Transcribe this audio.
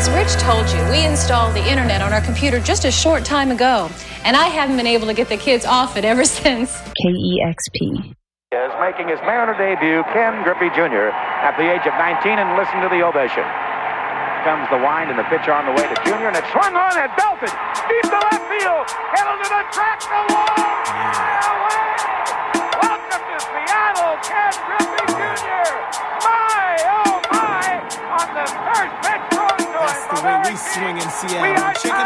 As Rich told you, we installed the internet on our computer just a short time ago, and I haven't been able to get the kids off it ever since. KEXP is making his Mariner debut, Ken Griffey Jr., at the age of 19, and listen to the ovation. Comes the wind and the pitch on the way to Jr., and it's swung on and belted deep to left field, headed to the track, the wall, away. Welcome to Seattle, Ken Griffey Jr. My, oh my, on the first pitch thrown to him. That's the way we swing in Seattle. Check it out.